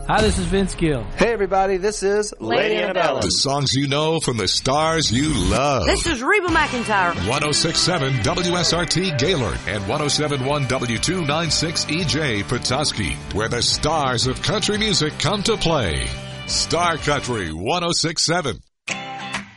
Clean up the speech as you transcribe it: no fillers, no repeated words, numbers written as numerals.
Hi, this is Vince Gill. Hey, everybody, this is Lady Antebellum. The songs you know from the stars you love. This is Reba McEntire. 106.7 WSRT Gaylord and 107.1 W296 EJ Petoskey, where the stars of country music come to play. Star Country 106.7.